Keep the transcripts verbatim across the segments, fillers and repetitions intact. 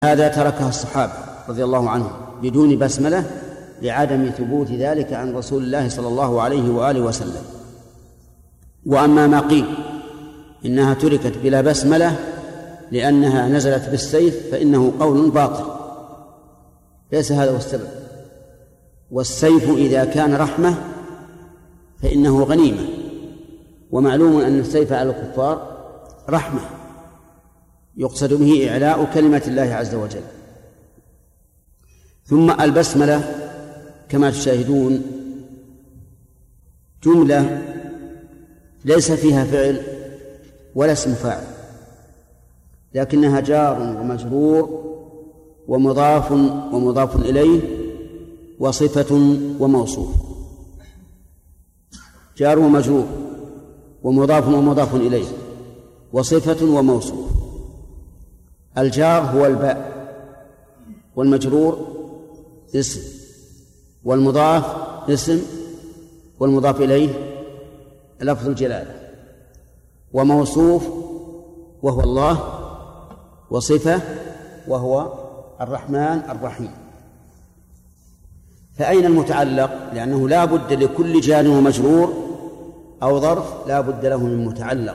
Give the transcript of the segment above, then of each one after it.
هذا تركها الصحابة رضي الله عنهم بدون بسملة لعدم ثبوت ذلك عن رسول الله صلى الله عليه وآله وسلم. وأما ما قيل إنها تركت بلا بسملة لأنها نزلت بالسيف فإنه قول باطل، ليس هذا هو السبب. والسيف إذا كان رحمة فإنه غنيمة، ومعلوم أن السيف على الكفار رحمة يقصد به إعلاء كلمة الله عز وجل. ثم البسملة كما تشاهدون جملة ليس فيها فعل ولا اسم فاعل، لكنها جار ومجرور ومضاف ومضاف إليه وصفة وموصوف. جار ومجرور ومضاف ومضاف إليه وصفة وموصوف. الجار هو الباء، والمجرور اسم، والمضاف اسم، والمضاف إليه لفظ الجلالة، وموصوف وهو الله، وصفة وهو الرحمن الرحيم. فأين المتعلق؟ لأنه لا بد لكل جار ومجرور أو ظرف لا بد له من متعلق،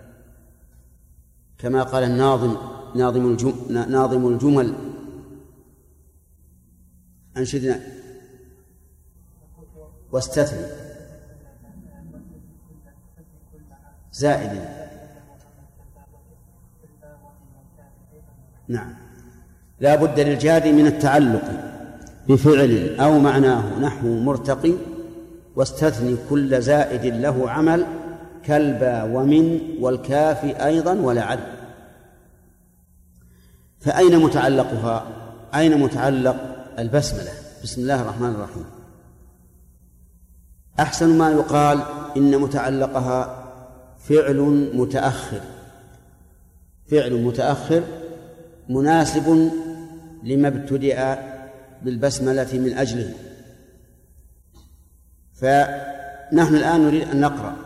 كما قال الناظم ناظم الجمل, ناظم الجمل أنشدنا واستثني زائد. نعم، لا بد للجار من التعلق بفعل أو معناه نحو مرتقي، واستثني كل زائد له عمل كالبا ومن والكاف أيضا ولعل. فأين متعلقها؟ أين متعلق البسملة؟ بسم الله الرحمن الرحيم. أحسن ما يقال إن متعلقها فعل متأخر، فعل متأخر مناسب لما ابتدأ بالبسملة من أجله. فنحن الآن نريد أن نقرأ،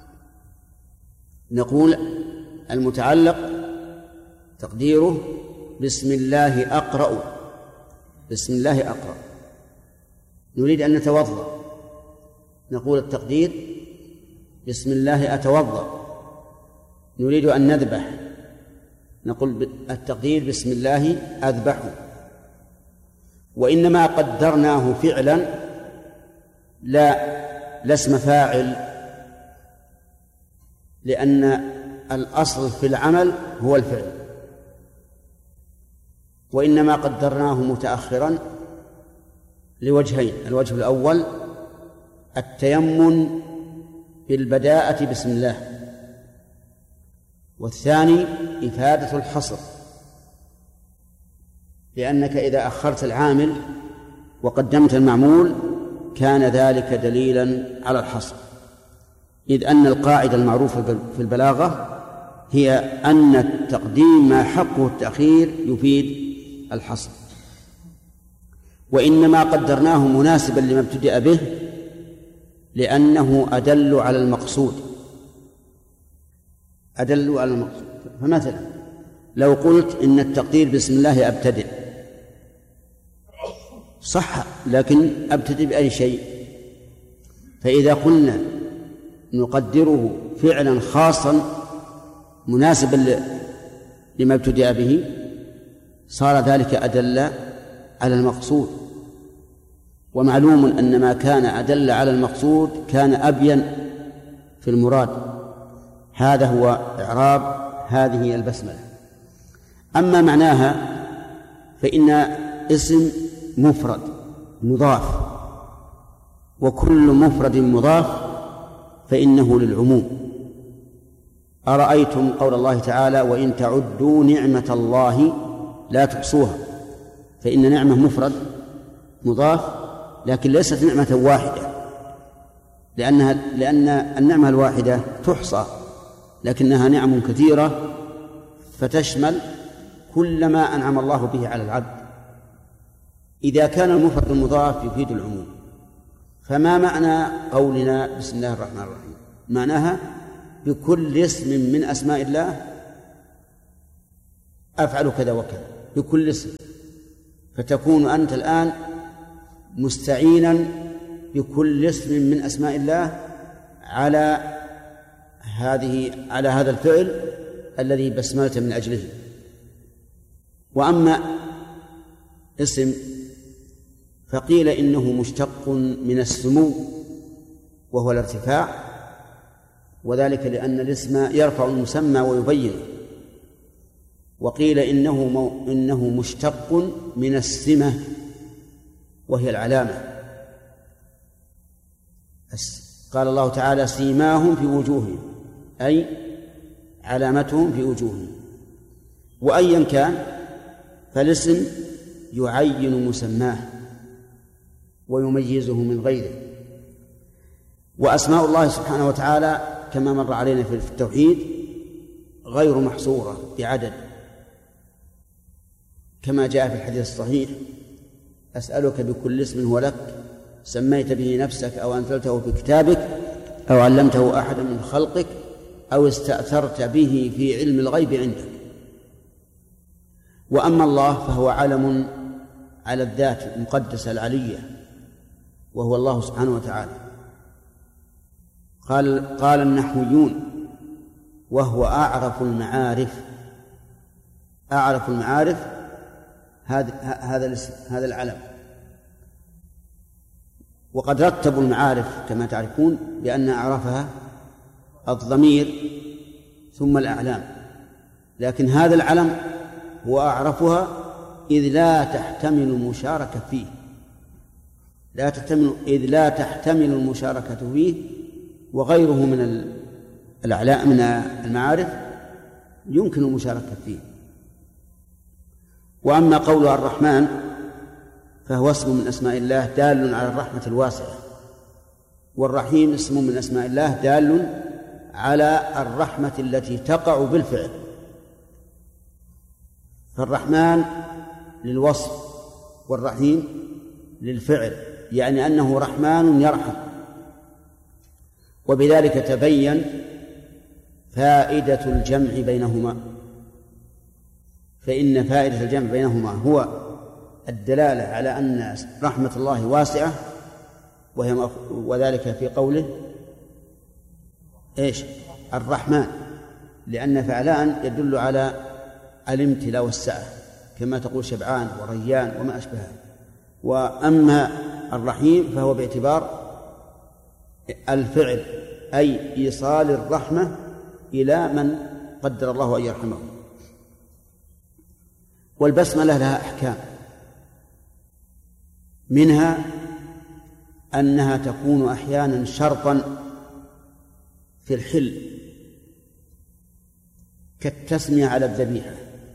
نقول المتعلق تقديره بسم الله أقرأ، بسم الله أقرأ. نريد أن نتوضأ، نقول التقدير بسم الله أتوضأ. نريد أن نذبح، نقول التقدير بسم الله أذبح. وإنما قدرناه فعلا لا لا اسم فاعل، لأن الأصل في العمل هو الفعل، وإنما قدرناه متأخرا لوجهين. الوجه الأول التيمم بالبداءة بسم الله، والثاني إفادة الحصر، لأنك إذا أخرت العامل وقدمت المعمول كان ذلك دليلا على الحصر، إذ أن القاعدة المعروفة في البلاغة هي أن التقديم ما حقه التأخير يفيد الحصر. وإنما قدرناه مناسبا لما ابتدأ به لأنه أدل على المقصود، أدل على المقصود. فمثلا لو قلت إن التقدير بسم الله أبتدئ صح، لكن أبتدئ بأي شيء؟ فإذا قلنا نقدره فعلا خاصا مناسبا لما ابتدأ به صار ذلك أدل على المقصود. ومعلوم أن ما كان أدل على المقصود كان أبين في المراد. هذا هو إعراب هذه البسملة. أما معناها فإن اسم مفرد مضاف، وكل مفرد مضاف فإنه للعموم. أرأيتم قول الله تعالى وإن تعدوا نعمة الله لا تحصوها، فإن نعمة مفرد مضاف لكن ليست نعمة واحدة، لأنها لأن النعمة الواحدة تحصى، لكنها نعم كثيرة فتشمل كل ما أنعم الله به على العبد. إذا كان المفرد المضاف يفيد العموم، فما معنى قولنا بسم الله الرحمن الرحيم؟ معناها بكل اسم من أسماء الله أفعل كذا وكذا، بكل اسم، فتكون أنت الآن مستعينا بكل اسم من أسماء الله على هذه على هذا الفعل الذي بسملت من أجله. وأما اسم فقيل إنه مشتق من السمو وهو الارتفاع، وذلك لأن الاسم يرفع المسمى ويبينه. وقيل إنه مو إنه مشتق من السمة وهي العلامة. قال الله تعالى سيماهم في وجوههم، أي علامتهم في وجوههم. وأيا كان فالاسم يعين مسماه ويميزه من غيره. وأسماء الله سبحانه وتعالى كما مر علينا في التوحيد غير محصورة بعدد، كما جاء في الحديث الصحيح أسألك بكل اسم هو لك سميت به نفسك أو أنزلته في كتابك أو علمته أحدا من خلقك أو استأثرت به في علم الغيب عندك. وأما الله فهو علم على الذات المقدسة العلية وهو الله سبحانه وتعالى. قال قال النحويون وهو أعرف المعارف. أعرف المعارف هذا هذا هذا العلم. وقد رتبوا المعارف كما تعرفون بأن أعرفها الضمير ثم الأعلام، لكن هذا العلم هو أعرفها إذ لا تحتمل المشاركة فيه لا تحتمل إذ لا تحتمل المشاركة فيه، وغيره من الأعلام من المعارف يمكن المشاركة فيه. وأما قولها الرحمن فهو اسم من أسماء الله دال على الرحمة الواسعة، والرحيم اسم من أسماء الله دال على الرحمة التي تقع بالفعل. فالرحمن للوصف والرحيم للفعل، يعني أنه رحمن يرحم. وبذلك تبين فائدة الجمع بينهما، فإن فائدة الجمع بينهما هو الدلالة على أن رحمة الله واسعة، وهي وذلك في قوله إيش الرحمن، لأن فعلان يدل على الامتلاء والسعة كما تقول شبعان وريان وما أشبهه. وأما الرحيم فهو باعتبار الفعل، أي إيصال الرحمة إلى من قدر الله أن يرحمه. والبسملة لها أحكام، منها أنها تكون أحيانا شرطا في الحل كالتسمية على الذبيحة،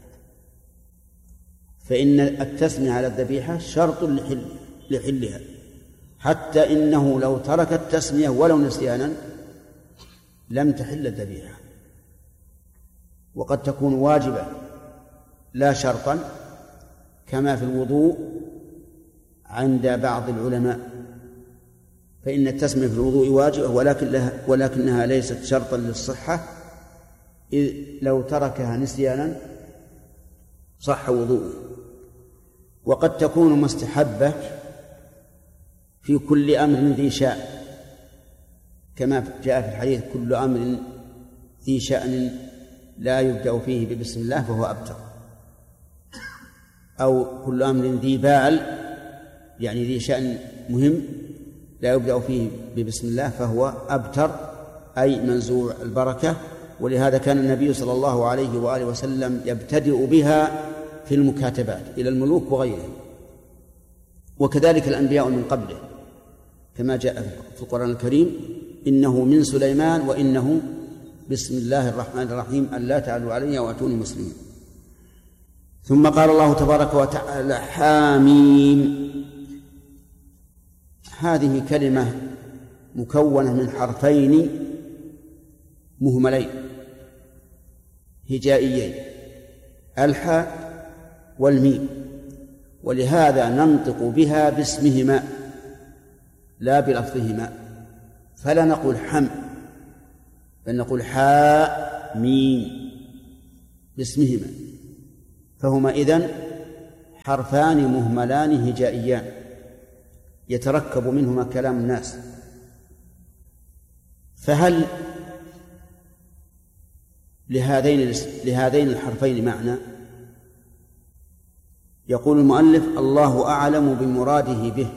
فإن التسمية على الذبيحة شرط لحل لحلها، حتى إنه لو ترك التسمية ولو نسيانا لم تحل الذبيحة. وقد تكون واجبة لا شرطا، كما في الوضوء عند بعض العلماء، فإن التسمية في الوضوء واجبة ولكن لها ولكنها ليست شرطا للصحة، إذ لو تركها نسيانا صح وضوءه. وقد تكون مستحبة في كل أمر ذي شأن، كما جاء في الحديث كل أمر ذي شأن لا يبدأ فيه ببسم الله فهو أبتر، أو كل أمر ذي بال يعني ذي شأن مهم لا يبدأ فيه ببسم الله فهو أبتر، أي منزوع البركة. ولهذا كان النبي صلى الله عليه وآله وسلم يبتدئ بها في المكاتبات إلى الملوك وغيرهم، وكذلك الأنبياء من قبله كما جاء في القرآن الكريم إنه من سليمان وإنه بسم الله الرحمن الرحيم ألا تعلوا علي وأتوني مسلمين. ثم قال الله تبارك وتعالى حاميم. هذه كلمة مكونة من حرفين مهملين هجائيين، الحاء والميم، ولهذا ننطق بها باسمهما لا بلفظهما، فلا نقول حم بل نقول حاء ميم باسمهما، فهما إذن حرفان مهملان هجائيان يتركب منهما كلام الناس، فهل لهذين لهذين الحرفين معنى؟ يقول المؤلف: الله أعلم بمراده به،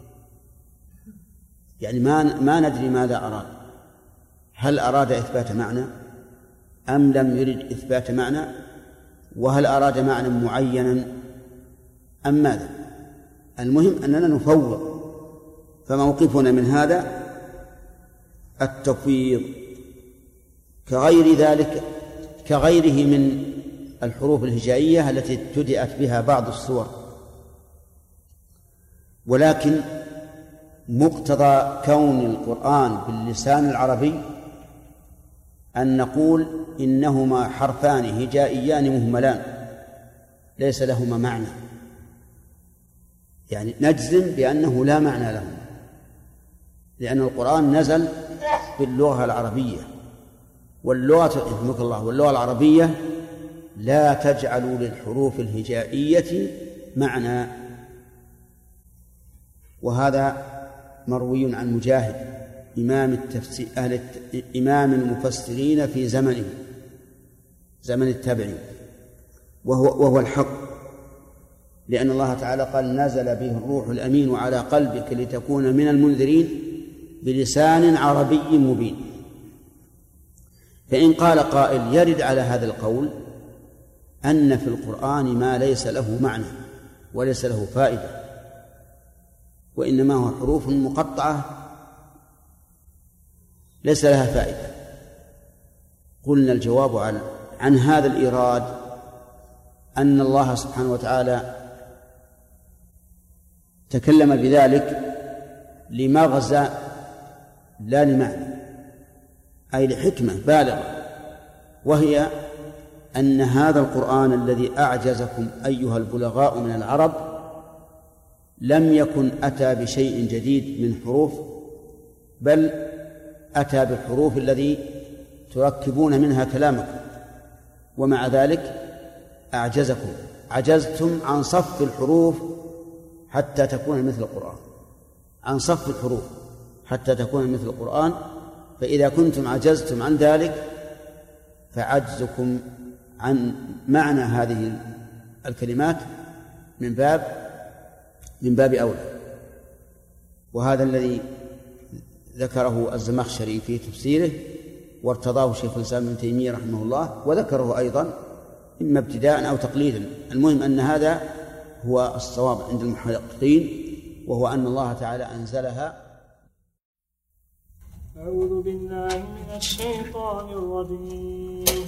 يعني ما ما ندري ماذا أراد، هل أراد إثبات معنى أم لم يرد إثبات معنى، وهل أراد معنى معينا أم ماذا؟ المهم أننا نفوض، فموقفنا من هذا التفويض، كغير ذلك كغيره من الحروف الهجائية التي ابتدأت بها بعض السور. ولكن مقتضى كون القرآن باللسان العربي أن نقول إنهما حرفان هجائيان مهملان ليس لهما معنى، يعني نجزم بأنه لا معنى لهما، لأن القرآن نزل باللغة العربية، واللغة رحمك الله واللغة العربية لا تجعل للحروف الهجائية معنى. وهذا مروي عن مجاهد إمام التفسير أهل إمام المفسرين في زمنه زمن التابعين، وهو وهو الحق، لأن الله تعالى قال: نزل به الروح الأمين على قلبك لتكون من المنذرين بلسان عربي مبين. فإن قال قائل يرد على هذا القول أن في القرآن ما ليس له معنى وليس له فائدة، وإنما هو حروف مقطعة ليس لها فائدة، قلنا الجواب عن, عن هذا الإيراد أن الله سبحانه وتعالى تكلم بذلك لمغزى لا لمعنى، أي لحكمة بالغة، وهي أن هذا القرآن الذي أعجزكم أيها البلغاء من العرب لم يكن أتى بشيء جديد من حروف، بل أتى بالحروف الذي تركبون منها كلامكم، ومع ذلك أعجزكم، عجزتم عن صف الحروف حتى تكون مثل القرآن، عن صف الحروف حتى تكون مثل القرآن. فإذا كنتم عجزتم عن ذلك فعجزكم عن معنى هذه الكلمات من باب من باب أولى. وهذا الذي ذكره الزمخشري في تفسيره وارتضاه شيخ الإسلام ابن تيمية رحمه الله، وذكره أيضا إما ابتداء أو تقليدا. المهم أن هذا هو الصواب عند المحققين، وهو أن الله تعالى أنزلها. أعوذ بالله من الشيطان الرجيم.